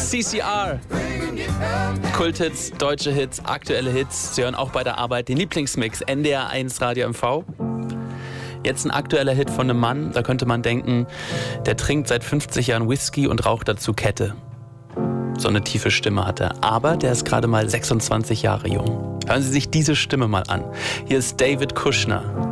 CCR. Kulthits, deutsche Hits, aktuelle Hits. Sie hören auch bei der Arbeit den Lieblingsmix NDR 1 Radio MV. Jetzt ein aktueller Hit von einem Mann, da könnte man denken, der trinkt seit 50 Jahren Whisky und raucht dazu Kette. So eine tiefe Stimme hat er. Aber der ist gerade mal 26 Jahre jung. Hören Sie sich diese Stimme mal an. Hier ist David Kushner.